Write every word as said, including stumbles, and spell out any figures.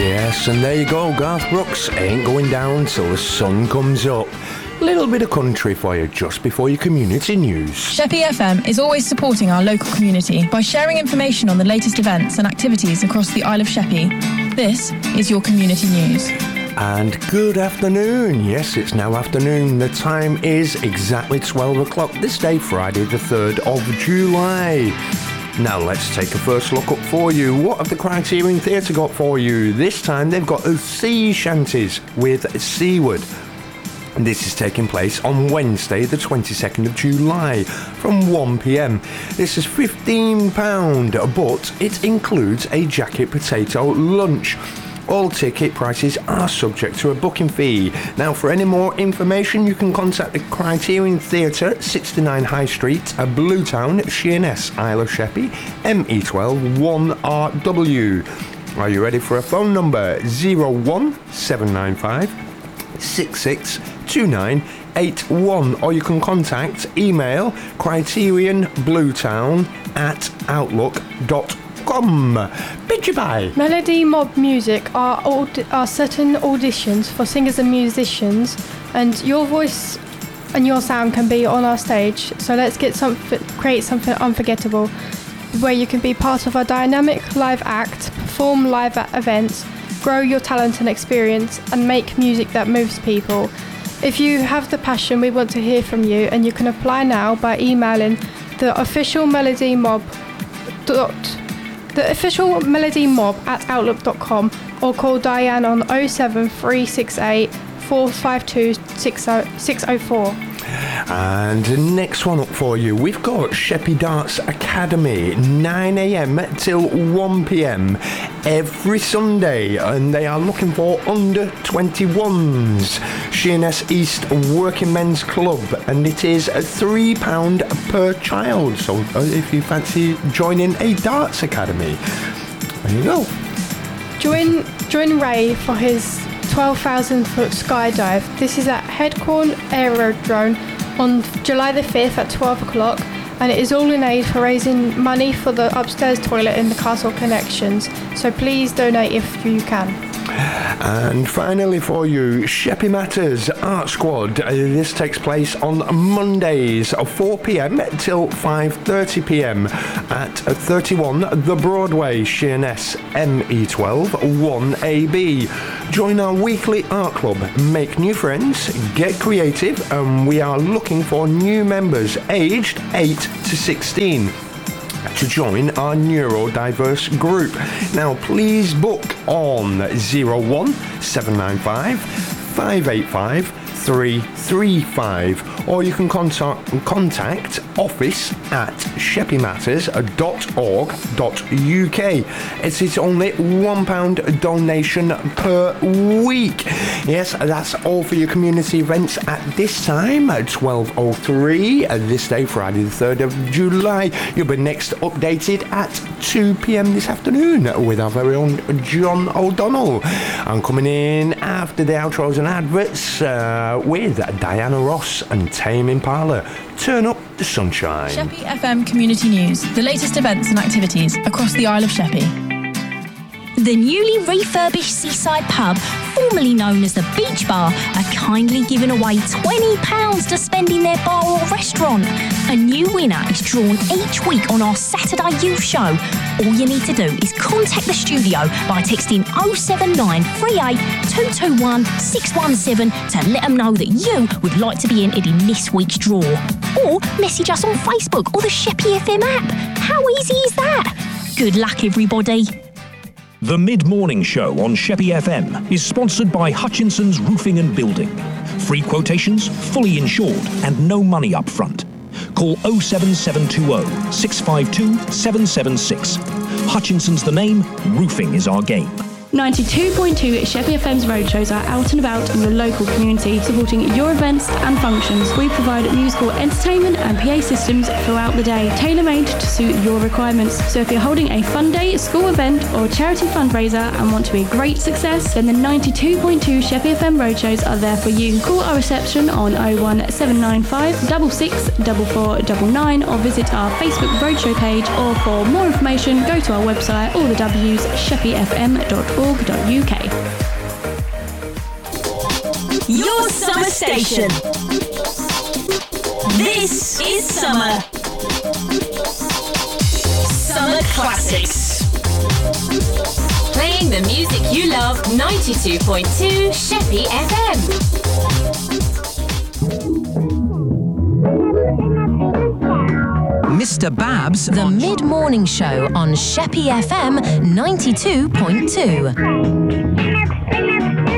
Yes, and there you go, Garth Brooks ain't going down till the sun comes up. Little bit of country for you just before your community news. Sheppey F M is always supporting our local community by sharing information on the latest events and activities across the Isle of Sheppey. This is your community news. And good afternoon. Yes, it's now afternoon. The time is exactly twelve o'clock this day, Friday the third of July. Now let's take a first look up for you. What have the Criterion Theatre got for you? This time they've got sea shanties with Seaward. This is taking place on Wednesday the twenty-second of July from one p.m. This is fifteen pounds, but it includes a jacket potato lunch. All ticket prices are subject to a booking fee. Now, for any more information, you can contact the Criterion Theatre, sixty-nine High Street, Bluetown, Sheerness, Isle of Sheppey, M E twelve one R W. Are you ready for a phone number? zero one seven nine five six six two nine eight one, or you can contact email criterionbluetown at outlook dot com. Bidgie bye. Melody Mob Music are, aud- are certain auditions for singers and musicians, and your voice and your sound can be on our stage. So let's get something, create something unforgettable, where you can be part of a dynamic live act, perform live at events, grow your talent and experience, and make music that moves people. If you have the passion, we want to hear from you, and you can apply now by emailing the official Melody Mob dot the official Melody Mob at outlook dot com, or call Diane on oh seven three six eight four five two six oh four. And the next one up for you, we've got Sheppey Darts Academy, nine a.m. till one p.m. every Sunday, and they are looking for under twenty-ones. Sheerness East Working Men's Club, and it is three pounds per child. So uh, if you fancy joining a darts academy, there you go. Join, join Ray for his twelve thousand foot skydive. This is at Headcorn Aerodrome on July the fifth at twelve o'clock, and it is all in aid for raising money for the upstairs toilet in the Castle Connections. So please donate if you can. And finally for you, Sheppey Matters Art Squad. Uh, this takes place on Mondays, four p.m. till five thirty p.m. at thirty-one The Broadway, Sheerness, M E twelve one A B. Join our weekly art club, make new friends, get creative, and we are looking for new members aged eight to sixteen. To join our neurodiverse group. Now please book on zero one seven nine five five eight five three three five, or you can contact, contact office at sheppey matters dot org dot U K. It is only one pound donation per week. Yes, that's all for your community events at this time, at twelve oh three, this day, Friday the third of July. You'll be next updated at two p.m. this afternoon with our very own John O'Donnell. I'm coming in after the outros and adverts uh, with Diana Ross and Tame Impala. Turn up the sunshine. Sheppey F M Community News, the latest events and activities across the Isle of Sheppey. The newly refurbished Seaside Pub, formerly known as the Beach Bar, are kindly giving away twenty pounds to spend in their bar or restaurant. A new winner is drawn each week on our Saturday Youth Show. All you need to do is contact the studio by texting oh seven nine three eight two two one six one seven to let them know that you would like to be entered in this week's draw. Or message us on Facebook or the Sheppey F M app. How easy is that? Good luck, everybody. The Mid-Morning Show on Sheppey F M is sponsored by Hutchinson's Roofing and Building. Free quotations, fully insured, and no money up front. Call oh seven seven two oh six five two seven seven six. Hutchinson's the name, roofing is our game. ninety-two point two Sheppey F M's roadshows are out and about in the local community, supporting your events and functions. We provide musical entertainment and P A systems throughout the day, tailor-made to suit your requirements. So if you're holding a fun day, school event or charity fundraiser and want to be a great success, then the ninety-two point two Sheppey F M roadshows are there for you. Call our reception on oh one seven nine five six six four four nine nine or visit our Facebook roadshow page, or for more information go to our website, all the w's sheppey f m dot org. org dot U K. Your summer station. This is summer. Summer Classics. Playing the music you love, ninety-two point two Sheppy F M. Mister Babs. The mid-morning show on Sheppy F M ninety-two point two.